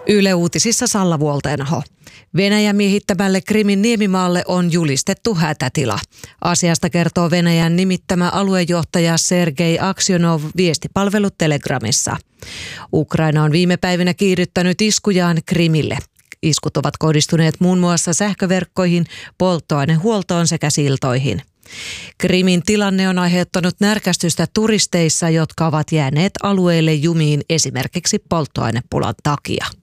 Yle Uutisissa Salla Vuolteenaho. Venäjän miehittämälle Krimin niemimaalle on julistettu hätätila. Asiasta kertoo Venäjän nimittämä aluejohtaja Sergei Aksionov viestipalvelu Telegramissa. Ukraina on viime päivinä kiihdyttänyt iskujaan Krimille. Iskut ovat kohdistuneet muun muassa sähköverkkoihin, polttoainehuoltoon sekä siltoihin. Krimin tilanne on aiheuttanut närkästystä turisteissa, jotka ovat jääneet alueelle jumiin esimerkiksi polttoainepulan takia.